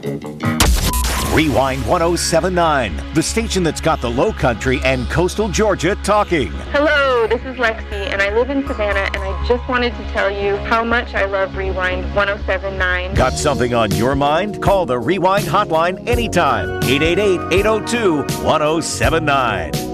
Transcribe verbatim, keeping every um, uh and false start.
Rewind one oh seven point nine, the station that's got the Low Country and coastal Georgia talking. Hello, this is Lexi, and I live in Savannah, and I just wanted to tell you how much I love Rewind one oh seven point nine. Got something on your mind? Call the Rewind hotline anytime. eight eight eight, eight oh two, one oh seven nine.